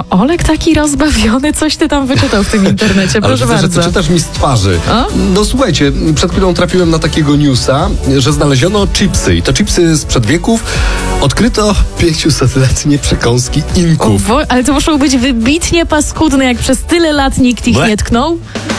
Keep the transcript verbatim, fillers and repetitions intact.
Olek taki rozbawiony, coś ty tam wyczytał w tym internecie, proszę Ale widzę, bardzo. że ty czytasz mi z twarzy. A? No słuchajcie, przed chwilą trafiłem na takiego newsa, że znaleziono chipsy i to chipsy sprzed wieków. Odkryto pięciusetletnie przekąski Inków. O, wo- ale to muszą być wybitnie paskudne, jak przez tyle lat nikt ich Ble. nie tknął.